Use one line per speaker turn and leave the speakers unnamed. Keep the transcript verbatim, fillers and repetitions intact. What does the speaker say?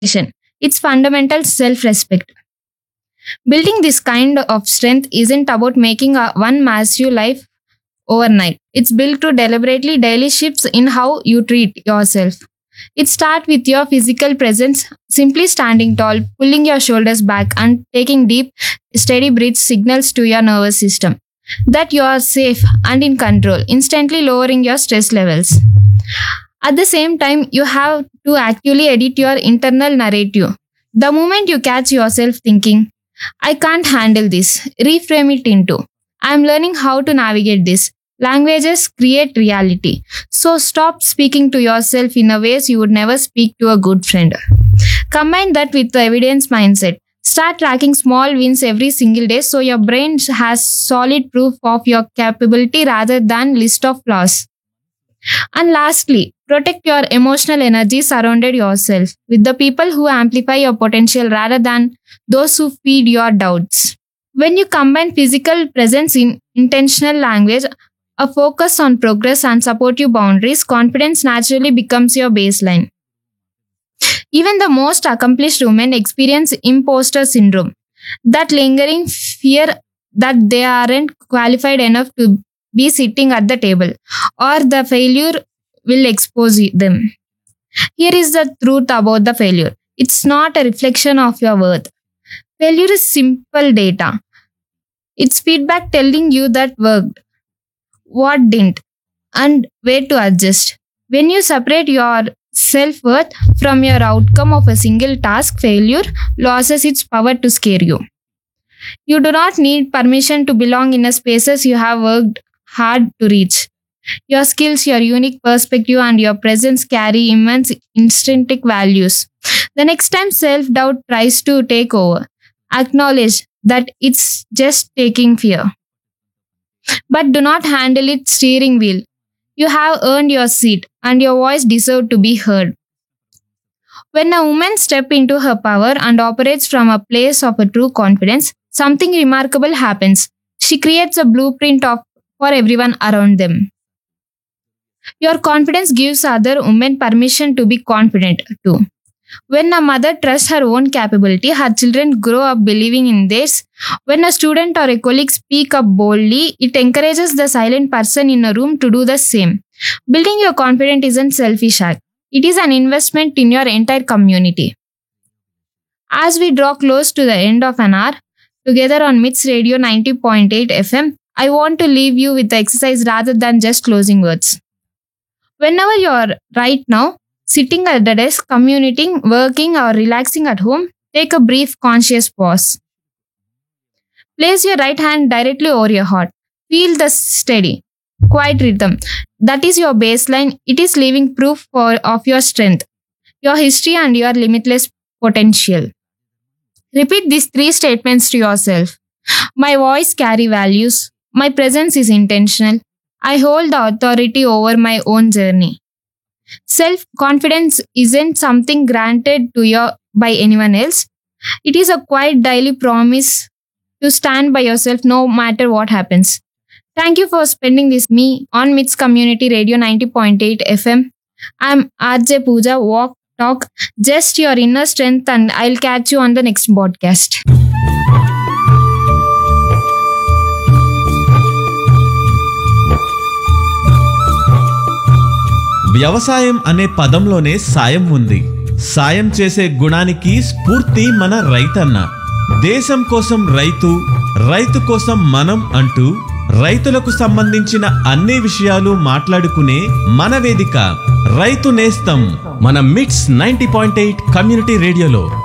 It's fundamental self-respect. Building this kind of strength isn't about making a, one massive life overnight. It's built to deliberately daily shifts in how you treat yourself. It starts with your physical presence, simply standing tall, pulling your shoulders back, and taking deep, steady breaths signals to your nervous system that you are safe and in control, instantly lowering your stress levels. At the same time, you have to actively edit your internal narrative. The moment you catch yourself thinking, I can't handle this, reframe it into, I'm learning how to navigate this. Languages create reality. So stop speaking to yourself in a ways you would never speak to a good friend. Combine that with the evidence mindset. Start tracking small wins every single day so your brain has solid proof of your capability rather than list of flaws. And lastly, protect your emotional energy surrounded yourself with the people who amplify your potential rather than those who feed your doubts. When you combine physical presence in intentional language, a focus on progress and supportive boundaries, confidence naturally becomes your baseline. Even the most accomplished women experience imposter syndrome, that lingering fear that they aren't qualified enough to be sitting at the table, or the failure will expose them. Here is the truth about the failure. It's not a reflection of your worth. Failure is simple data. It's feedback telling you that worked, what didn't, and where to adjust. When you separate your self worth from your outcome of a single task, failure loses its power to scare you. You do not need permission to belong in a spaces you have worked hard to reach. Your skills, your unique perspective, and your presence carry immense intrinsic values. The next time self doubt tries to take over, acknowledge that it's just taking fear. But do not handle its steering wheel. You have earned your seat, and your voice deserves to be heard. When a woman steps into her power and operates from a place of a true confidence, something remarkable happens. She creates a blueprint of for everyone around them. Your confidence gives other women permission to be confident too. When a mother trusts her own capability, her children grow up believing in theirs. When a student or a colleague speak up boldly, it encourages the silent person in a room to do the same. Building your confidence isn't selfish act. It is an investment in your entire community. As we draw close to the end of an hour, together on Myths Radio ninety point eight F M, I want to leave you with the exercise rather than just closing words. Whenever you are right now, sitting at the desk, commuting, working, or relaxing at home, take a brief conscious pause. Place your right hand directly over your heart. Feel the steady, quiet rhythm. That is your baseline. It is living proof for, of your strength, your history, and your limitless potential. Repeat these three statements to yourself. My voice carries values. My presence is intentional. I hold the authority over my own journey. Self-confidence isn't something granted to you by anyone else. It is a quiet daily promise to stand by yourself no matter what happens. Thank you for spending this with me on Myths Community Radio ninety point eight F M. I'm R J Pooja. Walk, talk, just your inner strength, and I'll catch you on the next podcast.
వ్యవసాయం అనే పదంలోనే సాయం ఉంది. సాయం చేసే గుణానికి స్ఫూర్తి మన రైతన్న. దేశం కోసం రైతు, రైతు కోసం మనం అంటూ రైతులకు సంబంధించిన అన్ని విషయాలు మాట్లాడుకునే మన వేదిక రైతు నేస్తం మన మిట్స్ నైంటీ పాయింట్ ఎయిట్ కమ్యూనిటీ రేడియోలో.